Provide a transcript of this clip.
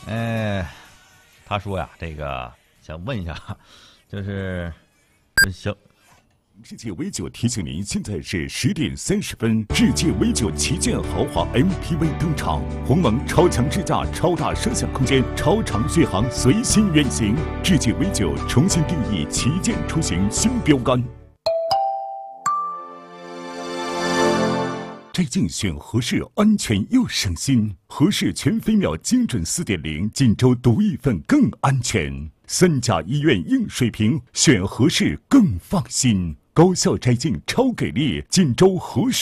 他说呀，这个想问一下，就是行。 世界 V9提醒您，现在是10点30分，世界 V9旗舰豪华 MPV 登场，鸿蒙超强智驾、超大摄像空间、超长续航随心远行，世界 V9重新定义旗舰出行新标杆。摘镜选合适，安全又省心。合适全飞秒精准4.0，锦州独一份更安全。3甲医院硬水平，选合适更放心。高效摘镜超给力，锦州合适。